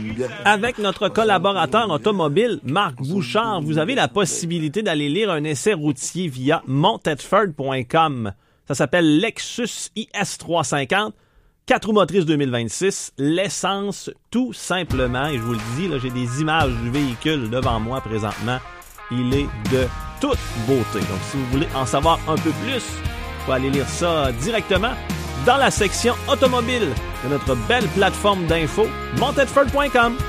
Avec notre collaborateur automobile, Marc Bouchard, vous avez la possibilité d'aller lire un essai routier via montetford.com. Ça s'appelle Lexus IS350, 4 roues motrices 2026, l'essence tout simplement. Et je vous le dis, là, j'ai des images du véhicule devant moi présentement. Il est de toute beauté. Donc, si vous voulez en savoir un peu plus, vous pouvez aller lire ça directement dans la section automobile de notre belle plateforme d'infos, montetford.com.